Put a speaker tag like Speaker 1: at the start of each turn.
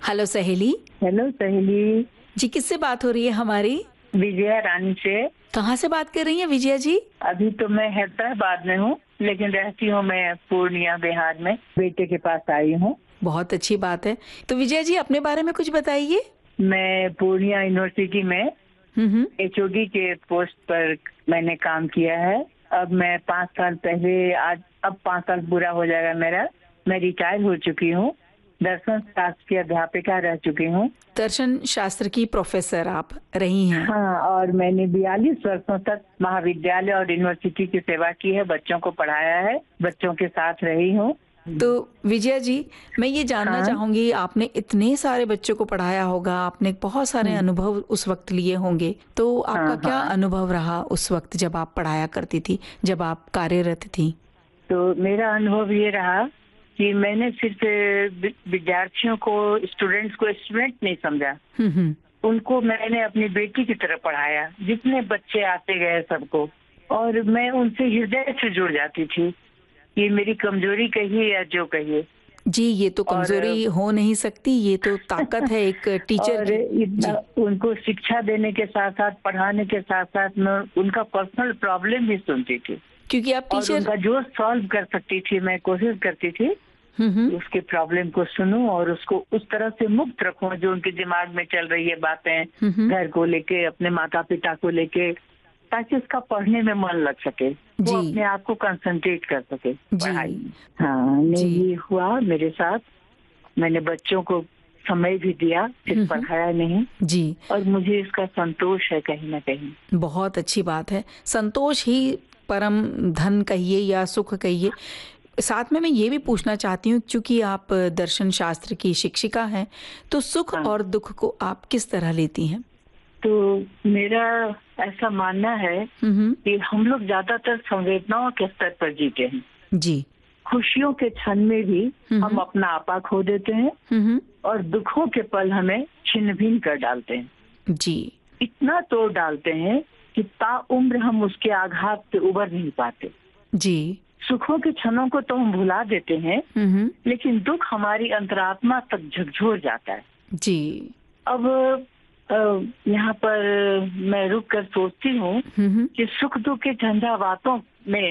Speaker 1: Hello सहेली।
Speaker 2: Hello सहेली।
Speaker 1: जी, किससे बात हो रही है हमारी?
Speaker 2: विजया रानी से।
Speaker 1: कहाँ से बात कर रही हैं विजया जी?
Speaker 2: अभी तो मैं हैदराबाद में हूँ, लेकिन रहती हूँ मैं पूर्णिया बिहार में। बेटे के पास आई हूँ।
Speaker 1: बहुत अच्छी बात है। तो विजया जी अपने बारे में कुछ बताइए।
Speaker 2: मैं पूर्णिया यूनिवर्सिटी में
Speaker 1: हम्म।
Speaker 2: HOD के पोस्ट पर मैंने काम किया है। अब मैं 5 साल पहले, आज अब 5 साल पूरा हो जाएगा मेरा। मैं रिटायर हो चुकी हूँ। दर्शन शास्त्र की अध्यापिका रह चुकी हूँ।
Speaker 1: दर्शन शास्त्र की प्रोफेसर आप रही हैं।
Speaker 2: हाँ, और मैंने 42 वर्षों तक महाविद्यालय और यूनिवर्सिटी की सेवा की है। बच्चों को पढ़ाया है, बच्चों के साथ रही हूँ।
Speaker 1: तो विजया जी, मैं ये जानना
Speaker 2: हाँ।
Speaker 1: चाहूंगी, आपने इतने सारे बच्चों को पढ़ाया होगा, आपने बहुत सारे अनुभव उस वक्त लिए होंगे, तो आपका
Speaker 2: हाँ
Speaker 1: क्या
Speaker 2: हाँ।
Speaker 1: अनुभव रहा उस वक्त जब आप पढ़ाया करती थी, जब आप कार्यरत थी?
Speaker 2: तो मेरा अनुभव ये रहा कि मैंने सिर्फ विद्यार्थियों को, स्टूडेंट्स को स्टूडेंट नहीं समझा।
Speaker 1: हम्म।
Speaker 2: उनको मैंने अपनी बेटी की तरह पढ़ाया। जितने बच्चे आते गए सबको, और मैं उनसे हृदय से जुड़ जाती थी। ये मेरी कमजोरी कहिए या जो कहिए।
Speaker 1: जी, ये तो कमजोरी हो नहीं सकती, ये तो ताकत है एक टीचर
Speaker 2: और
Speaker 1: की।
Speaker 2: इतना
Speaker 1: जी,
Speaker 2: उनको शिक्षा देने के साथ साथ, पढ़ाने के साथ साथ मैं उनका पर्सनल प्रॉब्लम भी सुनती थी,
Speaker 1: क्योंकि आप
Speaker 2: और
Speaker 1: टीचर।
Speaker 2: उनका जो सॉल्व कर सकती थी मैं कोशिश करती थी
Speaker 1: हम्म।
Speaker 2: कि उसके प्रॉब्लम को सुनूं और उसको उस तरह से मुक्त रखूं जो उनके दिमाग में चल रही है बातें,
Speaker 1: हम्म।
Speaker 2: घर को लेके, अपने माता पिता को लेके, ताकि उसका पढ़ने में मन लग सके, वो
Speaker 1: जी
Speaker 2: अपने आप को कंसंट्रेट कर सके
Speaker 1: जी
Speaker 2: पढ़ाई में। हाँ, नहीं,
Speaker 1: जी।
Speaker 2: ये हुआ मेरे साथ। मैंने बच्चों को समय भी दिया, सिर्फ पढ़ाया नहीं,
Speaker 1: जी,
Speaker 2: और मुझे इसका संतोष है कहीं ना कहीं।
Speaker 1: बहुत अच्छी बात है। संतोष ही परम धन कहिए या सुख कहिए। साथ में मैं ये भी पूछना चाहती हूँ, क्योंकि आप दर्शन शास्त्र की शिक्षिका हैं, तो सुख
Speaker 2: हाँ,
Speaker 1: और दुख को आप किस तरह लेती हैं?
Speaker 2: तो मेरा ऐसा मानना है कि हम लोग ज्यादातर संवेदनाओं के स्तर पर जीते हैं।
Speaker 1: जी।
Speaker 2: खुशियों के क्षण में भी हम अपना आपा खो देते हैं, और दुखों के पल हमें छिन्न भिन्न कर डालते हैं।
Speaker 1: जी
Speaker 2: इतना तोड़ डालते हैं कि ताउम्र हम उसके आघात से उबर नहीं पाते।
Speaker 1: जी।
Speaker 2: सुखों के क्षणों को तो हम भुला देते हैं, लेकिन दुख हमारी अंतरात्मा तक झकझोर जाता है।
Speaker 1: जी।
Speaker 2: अब यहाँ पर मैं रुक कर सोचती हूँ कि सुख दुख के झंझावातों में